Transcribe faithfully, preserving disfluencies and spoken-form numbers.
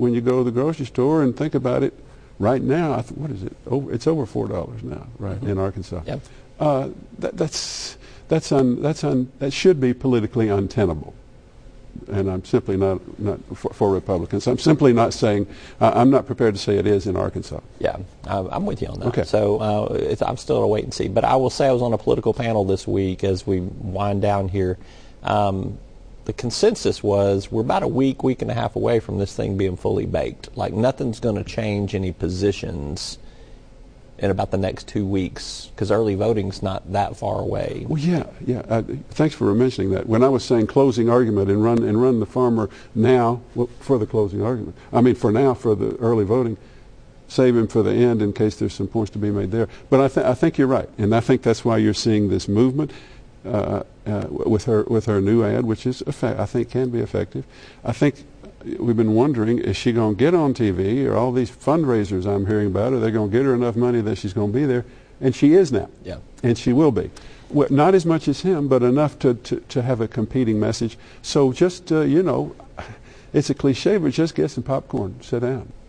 when you go to the grocery store and think about it, right now, I th- what is it? Over, it's over four dollars now, right, mm-hmm. in Arkansas. Yep. Uh, that, that's that's un, that's un, that should be politically untenable. And I'm simply not not for, for Republicans. I'm simply not saying. Uh, I'm not prepared to say it is in Arkansas. Yeah, I'm with you on that. Okay. So uh, it's, I'm still a wait and see. But I will say I was on a political panel this week as we wind down here. Um, the consensus was we're about a week, week and a half away from this thing being fully baked. Like nothing's going to change any positions in about the next two weeks because early voting's not that far away. Well, yeah, yeah. Uh, thanks for mentioning that. When I was saying closing argument and run and run the farmer now well, for the closing argument, I mean for now for the early voting, save him for the end in case there's some points to be made there. But I, th- I think you're right, and I think that's why you're seeing this movement uh, uh, with her with her new ad, which is effect- I think can be effective. I think. We've been wondering, is she going to get on T V, or all these fundraisers I'm hearing about, are they going to get her enough money that she's going to be there? And she is now. Yeah. And she will be. Well, not as much as him, but enough to, to, to have a competing message. So just, uh, you know, it's a cliche, but just get some popcorn, sit down.